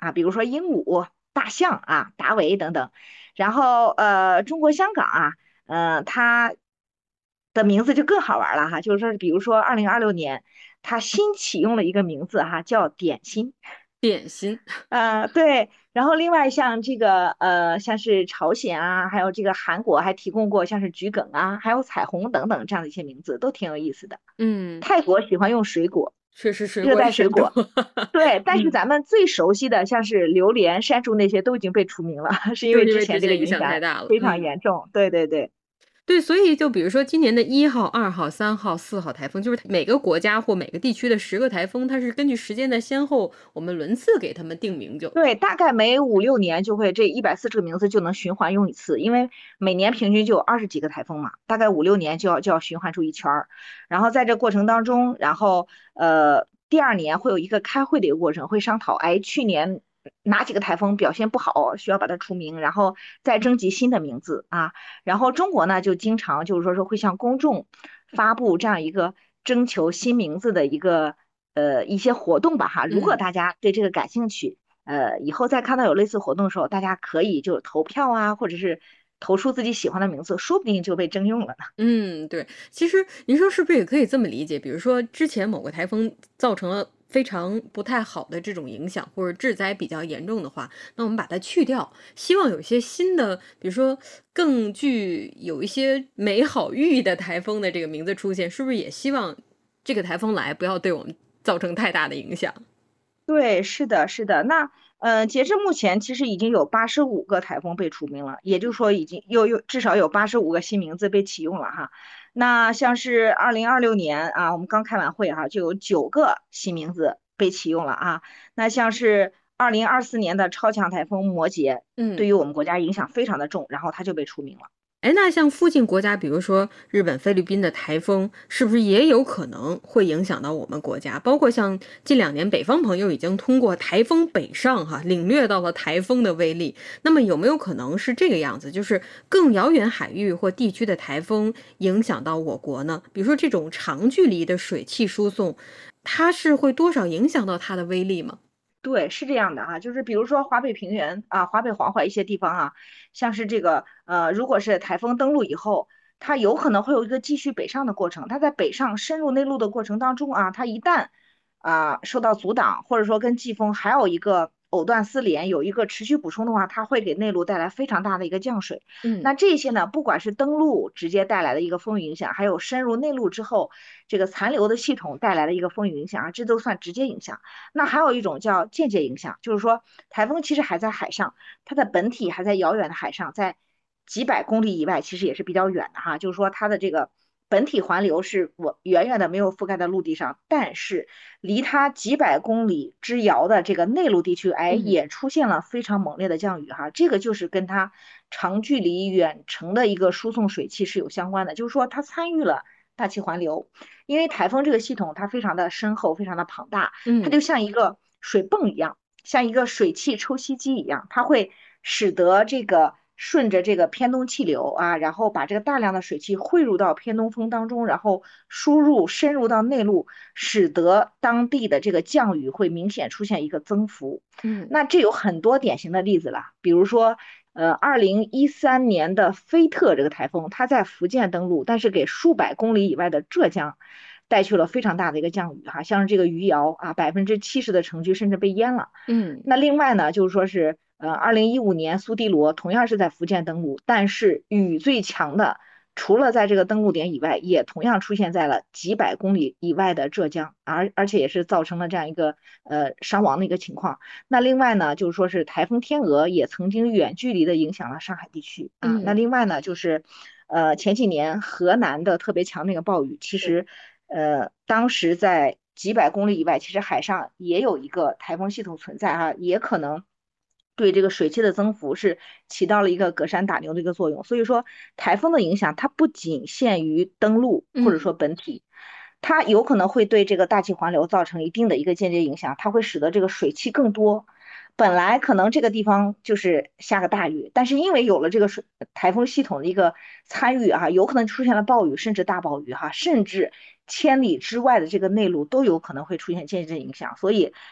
啊，比如说鹦鹉、大象啊、达维等等。然后中国香港啊，它的名字就更好玩了哈，就是说，比如说2026年，它新启用了一个名字哈，叫点心。 点心。 对，然后另外像这个像是朝鲜啊，还有这个韩国还提供过像是桔梗啊，还有彩虹等等这样的一些名字，都挺有意思的。 嗯， 泰国喜欢用水果， 确实水热果也很多。 带水果，对，但是嗯， 咱们最熟悉的像是榴莲、山竹那些都已经被除名了，是因就是为之前这个因为之前影影响响太大了。 非常嗯。 严重。对对对。 对，所以就比如说今年的1号、2号、3号、4号台风，就是每个国家或每个地区的10个台风，它是根据时间的先后，我们轮次给它们定名就。 对，大概每5、6年就会这140个名字就能循环用一次，因为每年平均就有20几个台风嘛，大概5、6年就要循环出一圈儿。然后在这过程当中，然后第二年会有一个开会的一个过程，会商讨，哎，去年哪几个台风表现不好，需要把它除名，然后再征集新的名字啊。然后中国呢，就经常就是说会向公众发布这样一个征求新名字的一些活动吧哈。如果嗯。 大家对这个感兴趣。以后再看到有类似活动的时候，大家可以就投票啊，或者是投出自己喜欢的名字，说不定就被征用了呢。 嗯，对。其实您说是不是也可以这么理解？比如说之前某个台风造成了非常不太好的这种影响，或者致灾比较严重的话，那我们把它去掉，希望有一些新的，比如说更具有一些美好寓意的台风的这个名字出现，是不是也希望这个台风来不要对我们造成太大的影响？ 对，是的，是的。那截至目前，其实已经有85个台风被除名了，也就是说，已经又至少有85个新名字被启用了哈。那像是2026年啊，我们刚开完会哈，就有9个新名字被启用了啊。那像是2024年的超强台风摩羯，对嗯。 于我们国家影响非常的重，然后它就被除名了。 哎，那像附近国家，比如说日本、菲律宾的台风，是不是也有可能会影响到我们国家？包括像近2年，北方朋友已经通过台风北上，哈，领略到了台风的威力。那么有没有可能是这个样子，就是更遥远海域或地区的台风影响到我国呢？比如说这种长距离的水汽输送，它是会多少影响到它的威力吗？ 对，是这样的哈，就是比如说华北平原啊、华北黄淮一些地方啊，像是这个如果是台风登陆以后，它有可能会有一个继续北上的过程。它在北上深入内陆的过程当中啊，它一旦受到阻挡，或者说跟季风还有一个藕断丝连，有一个持续补充的话，它会给内陆带来非常大的一个降水。 嗯。 那这些呢，不管是登陆直接带来的一个风雨影响，还有深入内陆之后这个残留的系统带来的一个风雨影响啊，这都算直接影响。那还有一种叫间接影响，就是说台风其实还在海上，它的本体还在遥远的海上，在几百公里以外，其实也是比较远的哈。就是说它的这个本体环流是我远远的没有覆盖在陆地上，但是离它几百公里之遥的这个内陆地区，哎， 嗯。 也出现了非常猛烈的降雨哈。这个就是跟它长距离远程的一个输送水汽是有相关的，就是说它参与了大气环流。因为台风这个系统它非常的深厚，非常的庞大，它嗯。 就像一个水泵一样，像一个水汽抽吸机一样，它会使得这个顺着这个偏东气流啊，然后把这个大量的水汽汇入到偏东风当中，然后输入深入到内陆，使得当地的这个降雨会明显出现一个增幅。 嗯。 那这有很多典型的例子了，比如说。2013年的菲特这个台风，它在福建登陆，但是给数百公里以外的浙江带去了非常大的一个降雨哈，像是这个余姚啊，70%的城区甚至被淹了。 嗯。 那另外呢，就是说是2015年苏迪罗同样是在福建登陆，但是雨最强的，除了在这个登陆点以外，也同样出现在了几百公里以外的浙江，而且也是造成了这样一个伤亡的一个情况。那另外呢，就是说是台风天鹅也曾经远距离的影响了上海地区啊。那嗯。 另外呢，就是前几年河南的特别强那个暴雨，其是。 实当时在几百公里以外，其实海上也有一个台风系统存在哈，也可能对这个水汽的增幅是起到了一个隔山打牛的一个作用。所以说，台风的影响它不仅限于登陆或者嗯。 说本体，它有可能会对这个大气环流造成一定的一个间接影响，它会使得这个水汽更多。本来可能这个地方就是下个大雨，但是因为有了这个台风系统的一个参与啊，有可能出现了暴雨，甚至大暴雨哈，甚至千里之外的这个内陆都有可能会出现间接影响。所以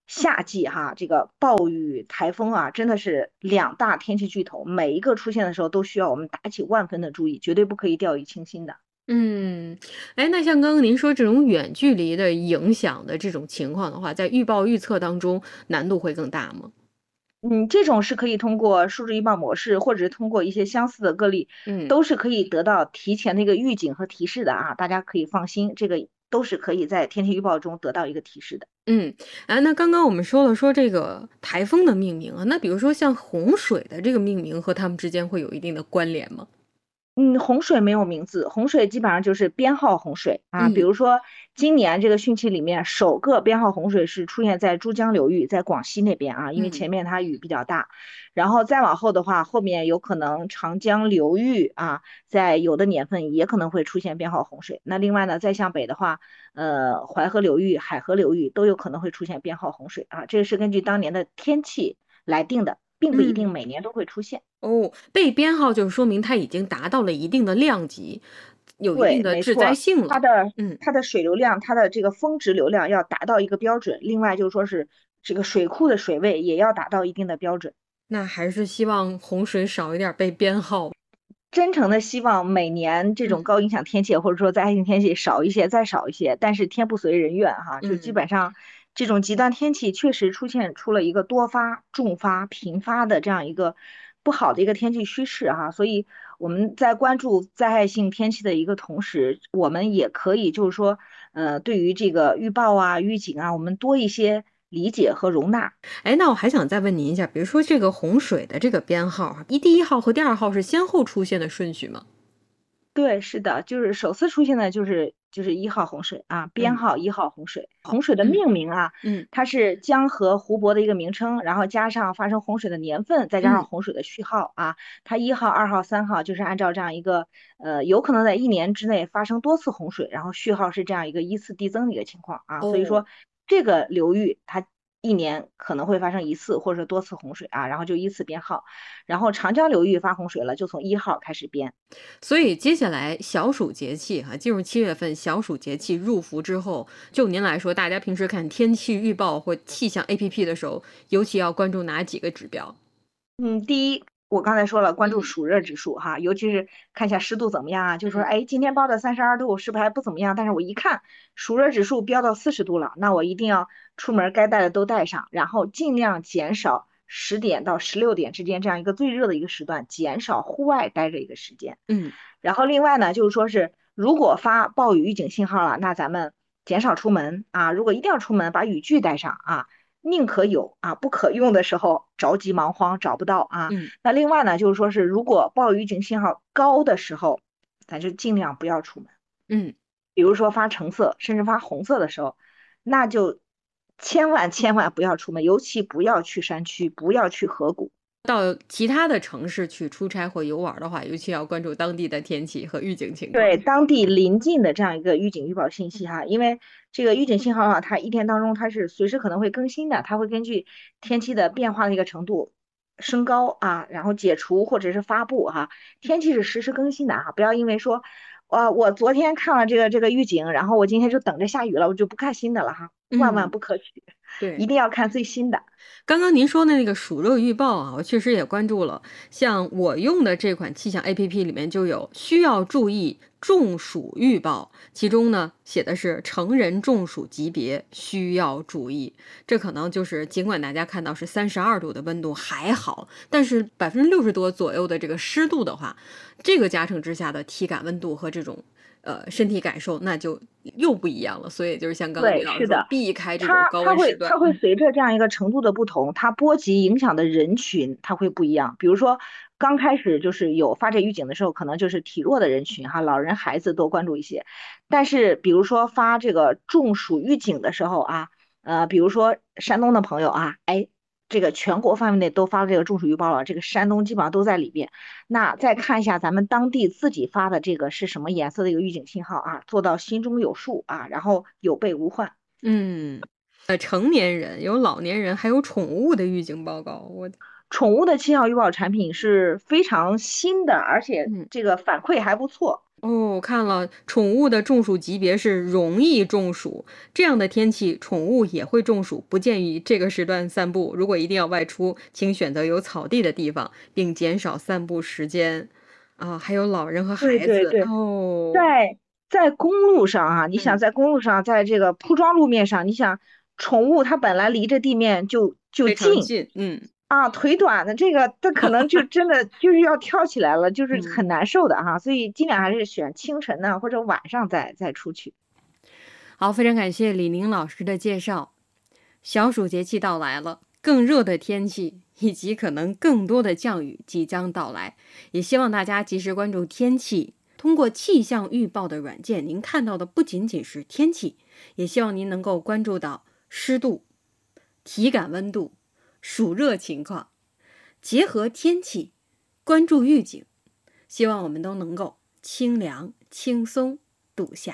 夏季哈，这个暴雨、台风啊，真的是两大天气巨头，每一个出现的时候都需要我们打起万分的注意，绝对不可以掉以轻心的。 嗯，哎，那像刚刚您说这种远距离的影响的这种情况的话，在预报预测当中难度会更大吗？ 嗯，这种是可以通过数字预报模式，或者是通过一些相似的个例， 嗯。 都是可以得到提前的一个预警和提示的啊，大家可以放心，这个都是可以在天气预报中得到一个提示的。 嗯，那刚刚我们说了说这个台风的命名啊，那比如说像洪水的这个命名和它们之间会有一定的关联吗？ 嗯，洪水没有名字，洪水基本上就是编号洪水啊。比嗯如说今年这个汛期里面，首个编号洪水是出现在珠江流域，在广西那边啊，因为嗯前面它雨比较大。然后再往后的话，后面有可能长江流域啊，在有的年份也可能会出现编号洪水。那另外呢，再向北的话，淮河流域、海河流域都有可能会出现编号洪水啊。这个是根据当年的天气来定的，并不一定嗯， 每年都会出现。 哦，被编号就是说明它已经达到了一定的量级，有一定对， 的致灾没错， 性了。 它的嗯， 它的水流量，它的这个峰值流量要达到一个标准，另外就是说是这个水库的水位也要达到一定的标准。 那还是希望洪水少一点儿被编号。 真诚的希望每年这种嗯高影响天气或者说灾害性天气少一些，再少一些，但是天不随人愿哈，就基嗯。 本上这种极端天气确实出现出了一个多发、重发、频发的这样一个不好的一个天气趋势哈，所以我们在关注灾害性天气的一个同时，我们也可以就是说，对于这个预报啊、预警啊，我们多一些理解和容纳。 哎，那我还想再问您一下，比如说这个洪水的这个编号哈，第一号和第二号是先后出现的顺序吗？ 对，是的，就是首次出现的就是一号洪水啊，编嗯号一号洪水。洪水的嗯命名啊， 嗯它是江河湖泊的一个名称，然后加上发生洪水的年份，再加上嗯洪水的序号啊，它一号、二号、三号就是按照这样一个有可能在一年之内发生多次洪水，然后序号是这样一个依次递增的一个情况啊，所以哦。 说这个流域它一年可能会发生一次或者多次洪水啊，然后就依次编号，然后长江流域发洪水了，就从一号开始编。 所以接下来小暑节气哈，进入7月份，小暑节气入伏之后，就您来说，大家平时看天气预报或气象 APP 的时候，尤其要关注哪几个指标？ 嗯，第一，我刚才说了，关注嗯暑热指数哈，尤其是看一下湿度怎么样啊，就说， 嗯哎，今天报的32度是不是还不怎么样？但是我一看暑热指数飙到40度了，那我一定要出门该带的都带上，然后尽量减少10点到16点之间这样一个最热的一个时段，减少户外待着一个时间。 嗯然后另外呢，就是说是如果发暴雨预警信号了，那咱们减少出门啊，如果一定要出门，把雨具带上啊。宁可有啊，不可用的时候着急忙慌找不到啊。 嗯那另外呢，就是说是如果暴雨预警信号高的时候，咱就尽量不要出门。 嗯。 比如说发橙色甚至发红色的时候，那就千万不要出门，尤其不要去山区，不要去河谷。 到其他的城市去出差或游玩儿的话，尤其要关注当地的天气和预警情况。 对当地临近的这样一个预警预报信息哈，因为这个预警信号的话，它一天当中它是随时可能会更新的，它会根据天气的变化的一个程度升高啊，然后解除或者是发布哈，天气是实时更新的哈，不要因为说，我昨天看了这个预警，然后我今天就等着下雨了，我就不看新的了哈，万万嗯， 不可取， 对。 一定要看最新的。 刚刚您说的那个暑热预报啊，我确实也关注了。像我用的这款气象 APP 里面就有需要注意中暑预报，其中呢写的是成人中暑级别需要注意。这可能就是尽管大家看到是32度的温度还好，但是60%多左右的这个湿度的话，这个加成之下的体感温度和这种身体感受那就又不一样了。所以就是像刚刚李对， 老师说， 是的， 避开这种它高温时段。 它会它会随着这样一个程度的不同，它波及影响的人群它会不一样。比如说刚开始就是有发这预警的时候，可能就是体弱的人群哈，老人孩子多关注一些。但是比如说发这个中暑预警的时候啊，比如说山东的朋友啊，哎，这个全国范围内都发了这个中暑预报了，这个山东基本上都在里边。那再看一下咱们当地自己发的这个是什么颜色的一个预警信号啊，做到心中有数啊，然后有备无患。 嗯。 成年人有老年人还有宠物的预警报告， 宠物的气象预报产品是非常新的，而且这个反馈还不错。 哦，看了，宠物的中暑级别是容易中暑，这样的天气宠物也会中暑，不建议这个时段散步。如果一定要外出，请选择有草地的地方，并减少散步时间。啊，还有老人和孩子。 对对对， 哦， 在公路上啊，你想在公路上，在这个铺装路面上，你想宠物它本来离着地面就非常近近， 啊，腿短的这个它可能就真的就是要跳起来了，就是很嗯。 难受的哈，所以尽量还是选清晨呢或者晚上再出去。 好，非常感谢李宁老师的介绍。小暑节气到来了，更热的天气以及可能更多的降雨即将到来，也希望大家及时关注天气。通过气象预报的软件，您看到的不仅仅是天气，也希望您能够关注到湿度、体感温度、暑热情况，结合天气关注预警，希望我们都能够清凉轻松度夏。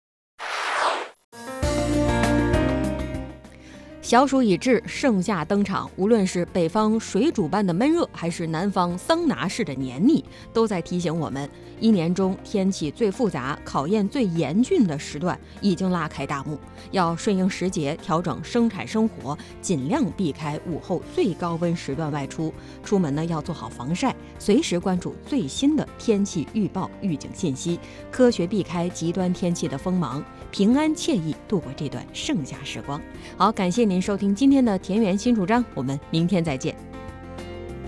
小暑已至，盛夏登场。无论是北方水煮般的闷热，还是南方桑拿式的黏腻，都在提醒我们，一年中天气最复杂、考验最严峻的时段已经拉开大幕。要顺应时节，调整生产生活，尽量避开午后最高温时段外出。出门呢，要做好防晒，随时关注最新的天气预报预警信息，科学避开极端天气的锋芒，平安惬意度过这段盛夏时光。好，感谢您收听今天的田园新主张，我们明天再见。